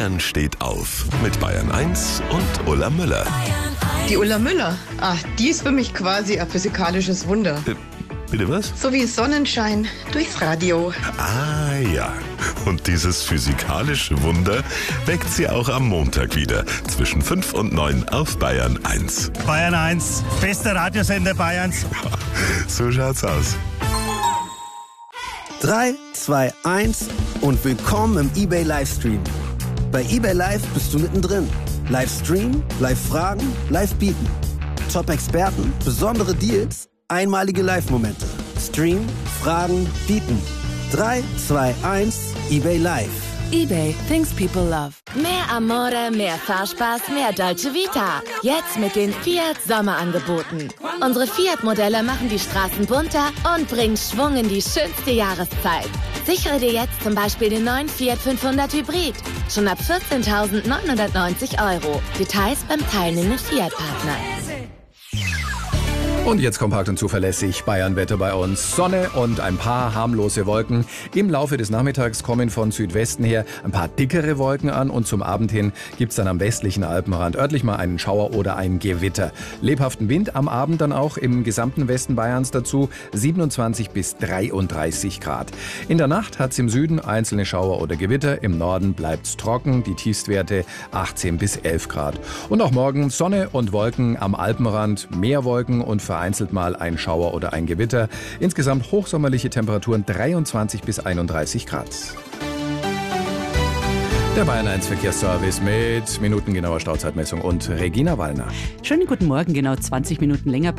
Bayern steht auf mit Bayern 1 und Ulla Müller. Die Ulla Müller, die ist für mich quasi ein physikalisches Wunder. Bitte was? So wie Sonnenschein durchs Radio. Ah ja, und dieses physikalische Wunder weckt sie auch am Montag wieder zwischen 5 und 9 auf Bayern 1. Bayern 1, bester Radiosender Bayerns. So schaut's aus. 3, 2, 1 und willkommen im eBay Livestream. Bei eBay Live bist du mittendrin. Livestream, Live-Fragen, Live-Bieten. Top-Experten, besondere Deals, einmalige Live-Momente. Stream, Fragen, Bieten. 3, 2, 1, eBay Live. eBay, things people love. Mehr Amore, mehr Fahrspaß, mehr Dolce Vita. Jetzt mit den Fiat Sommerangeboten. Unsere Fiat-Modelle machen die Straßen bunter und bringen Schwung in die schönste Jahreszeit. Sichere dir jetzt zum Beispiel den neuen Fiat 500 Hybrid. Schon ab 14.990 €. Details beim teilnehmenden Fiat-Partner. Und jetzt kompakt und zuverlässig Bayern-Wetter bei uns. Sonne und ein paar harmlose Wolken. Im Laufe des Nachmittags kommen von Südwesten her ein paar dickere Wolken an und zum Abend hin gibt's dann am westlichen Alpenrand örtlich mal einen Schauer oder ein Gewitter. Lebhaften Wind am Abend dann auch im gesamten Westen Bayerns dazu, 27 bis 33 Grad. In der Nacht hat's im Süden einzelne Schauer oder Gewitter, im Norden bleibt's trocken, die Tiefstwerte 18 bis 11 Grad. Und auch morgen Sonne und Wolken am Alpenrand, mehr Wolken und vereinzelt mal ein Schauer oder ein Gewitter. Insgesamt hochsommerliche Temperaturen 23 bis 31 Grad. Der Bayern 1 Verkehrsservice mit minutengenauer Stauzeitmessung und Regina Wallner. Schönen guten Morgen, genau 20 Minuten länger